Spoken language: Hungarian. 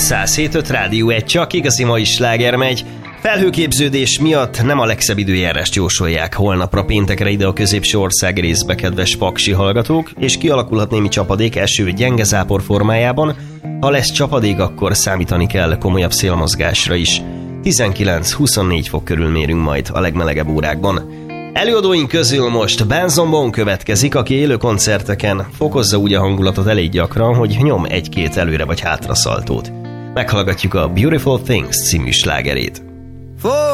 107.5 Rádió 1, csak igazi mai sláger megy. Felhőképződés miatt nem a legszebb időjárást jósolják holnapra péntekre ide a középső ország részbe, kedves paksi hallgatók, és kialakulhat némi csapadék eső gyenge zápor formájában. Ha lesz csapadék, akkor számítani kell komolyabb szélmozgásra is. 19-24 fok körül mérünk majd a legmelegebb órákban. Előadóink közül most Ben Zombon következik, aki élő koncerteken fokozza úgy a hangulatot elég gyakran, hogy nyom egy-két előre vagy hátra szaltót. Meghallgatjuk a Beautiful Things című slágerét.